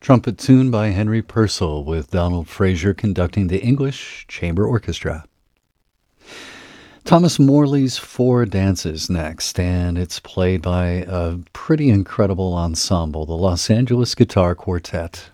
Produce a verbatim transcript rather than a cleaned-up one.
Trumpet tune by Henry Purcell with Donald Frazier conducting the English Chamber Orchestra. Thomas Morley's Four Dances next, and it's played by a pretty incredible ensemble, the Los Angeles Guitar Quartet.